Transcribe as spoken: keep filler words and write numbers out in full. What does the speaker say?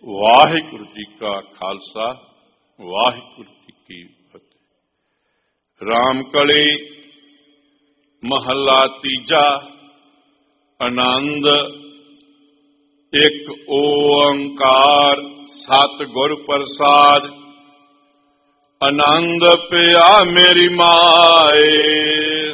ਵਾਹਿਗੁਰੂ ਜੀ ਕਾ ਖਾਲਸਾ, ਵਾਹਿਗੁਰੂ ਜੀ ਕੀ ਫਤਿਹ। ਰਾਮਕਲੀ ਮਹੱਲਾ ਤੀਜਾ। ਆਨੰਦ ਇੱਕ ਓੰਕਾਰ ਸਤਿਗੁਰ ਪ੍ਰਸਾਦ। ਆਨੰਦ ਪਿਆ ਮੇਰੀ ਮਾਏ,